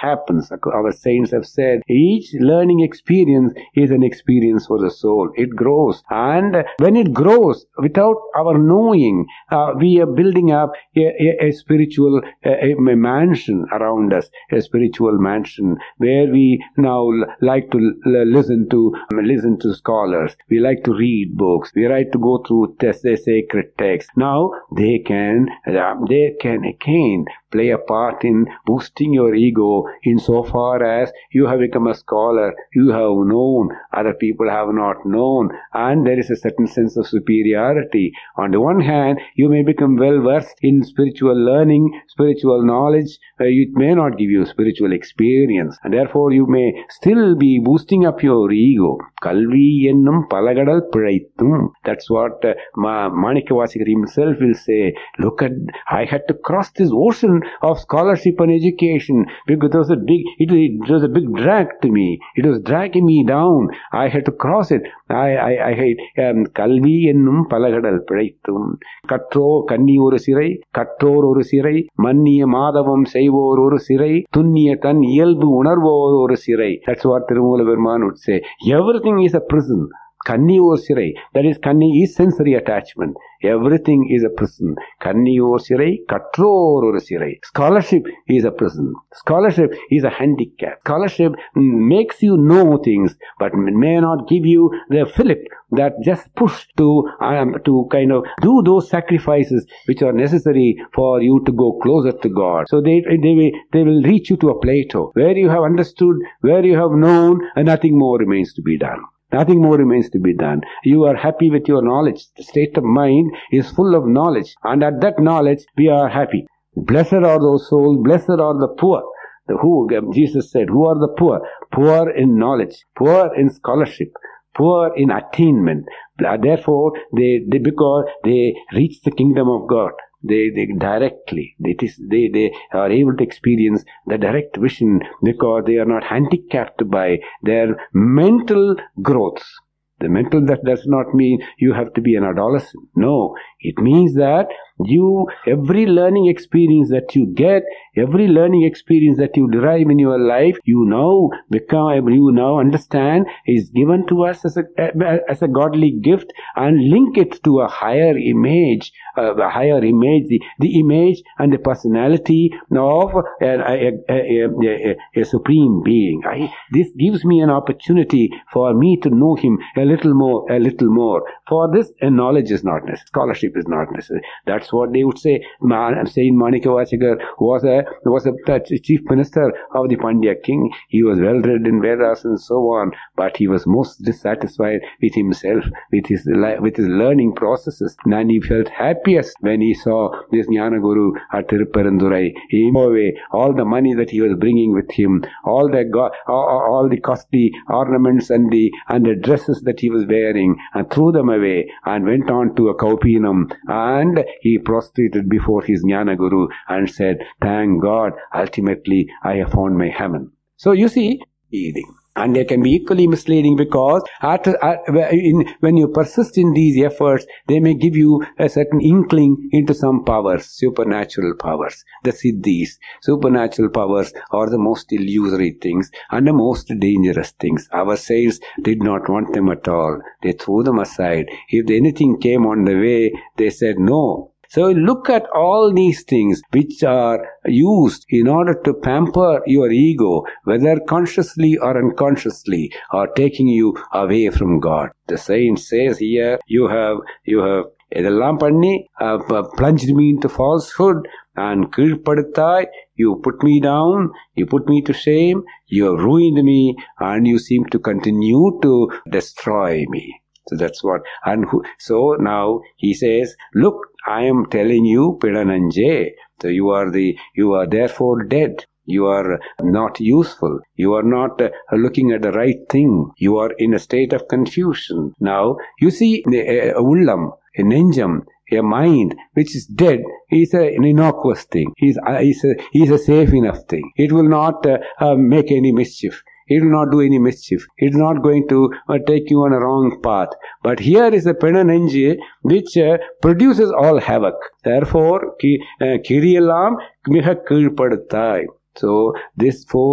happens. Our saints have said each learning experience is an experience for the soul. It grows, and when it grows without our knowing, we are building up a spiritual mansion around us, a spiritual mansion where we now like to listen to scholars. We like to read books. We like to go through the sacred texts. Now they can again play a part in boosting your ego insofar as you have become a scholar, you have known, other people have not known, and there is a certain sense of superiority. On the one hand, you may become well versed in spiritual learning, spiritual knowledge. It may not give you spiritual experience, and therefore you may still be boosting up your ego. Kalvi ennum palagadal piraithum. That's what Manikavasigar himself will say. Look at, I had to cross this ocean of scholarship and education because it was a big drag to me. It was dragging me down. I had to cross it. I hate Kalvi ennum palagadal piraithum. Katro kanni oru sirai, kattor oru sirai, manniya madhavam seivor oru sirai, tunniya tan iyalbu unarvor oru sirai. That's what Tirumala Verman would say. Everything is a prison. Kanni or sirai. That is, kanni is sensory attachment. Everything is a prison. Kanni or sirai, katror or sirai. Scholarship is a prison. Scholarship is a handicap. Scholarship makes you know things, but may not give you the fillip that just push to kind of do those sacrifices which are necessary for you to go closer to God. So they will reach you to a plateau where you have understood, where you have known, and nothing more remains to be done. Nothing more remains to be done. You are happy with your knowledge. The state of mind is full of knowledge, and at that knowledge we are happy. Blessed are those souls, blessed are the poor. Jesus said, who are the poor? Poor in knowledge, poor in scholarship, poor in attainment. Therefore, because they reach the kingdom of God. They directly, they are able to experience the direct vision because they are not handicapped by their mental growths. The mental, that does not mean you have to be an adolescent. No, it means that every learning experience that you get, every learning experience that you derive in your life, you now understand is given to us as a godly gift, and link it to a higher image, the image and the personality of a supreme being. This gives me an opportunity for me to know him a little more. For this, knowledge is not necessary. Scholarship is not necessary. That's what they would say. Saint Manikavasigar was a chief minister of the Pandya king. He was well read in Vedas and so on, but he was most dissatisfied with himself, with his learning processes, and he felt happiest when he saw this Jnana Guru at Tirupparandurai. He gave away all the money that he was bringing with him, all the costly ornaments and the dresses that he was wearing, and threw them away and went on to a Kaupinam, and he prostrated before his Jnana Guru and said, thank God, ultimately I have found my heaven. So you see, and they can be equally misleading because when you persist in these efforts, they may give you a certain inkling into some powers, supernatural powers, the siddhis. Supernatural powers are the most illusory things and the most dangerous things. Our saints did not want them at all. They threw them aside. If anything came on the way, they said no. So look at all these things which are used in order to pamper your ego, whether consciously or unconsciously, are taking you away from God. The saint says here, you have idallam panni, plunged me into falsehood, and kilpaduttai, you put me down, you put me to shame, you have ruined me, and you seem to continue to destroy me. So that's what, so now he says, look, I am telling you, Pidananje, so you are therefore dead. You are not useful. You are not looking at the right thing. You are in a state of confusion. Now, you see, a ullam, a nenjam, a mind which is dead is an innocuous thing. He's a safe enough thing. It will not make any mischief. It will not do any mischief. It is not going to take you on a wrong path. But here is a Penanenji which produces all havoc. Therefore, Kiriyalam miha kilpaduttai. So, this four